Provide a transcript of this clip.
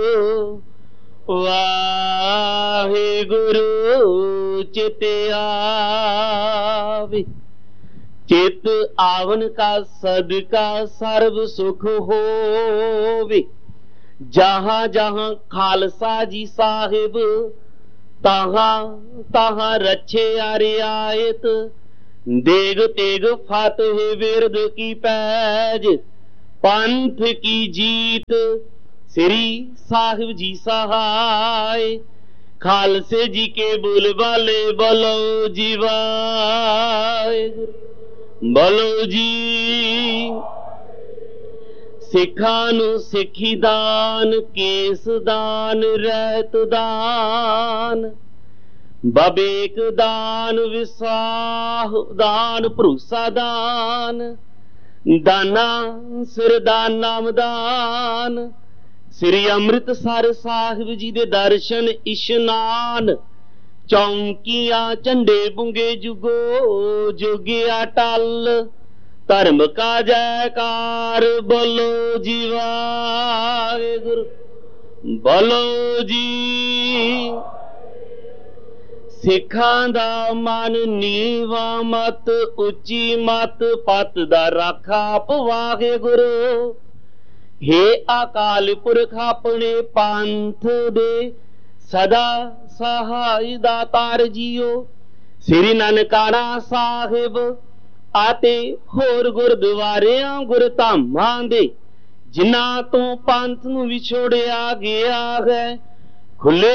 वाहिगुरु चित आवे। चित आवन का सदका सर्व सुख होवे। जहाँ जहाँ खालसा जी साहिब तहाँ तहाँ रच्छे रियायत। देग तेग फातह विरद की पैज पंथ की जीत। श्री साहिब जी सहाय खालसे जी के बुलबले बोलो जी वाहिगुरु बोलो जी। सिखां नूं सिखी दान केस दान रहत दान। बबेक दान विसाह दान भरोसा दान। दाना सिर दान नाम दान। श्री अमृतसर साहिब जी दे दर्शन इशनान। चौंकियां झंडे बुंगे जुगो जुगिया टल। धर्म का जयकार बोलो जी वाहिगुरु बोलो जी। सिखां दा मन नीवा मत उच्ची मत पत दा राखा वाहिगुरु। हे अकाल पुरख अपने पंथ दे सदा सहाय दातार जियो। श्री ननकाना साहिब आते होर गुरद्वारियां गुरधामां दे जिन्हां तो पंथ नूं विछोड़िया गया है। खुले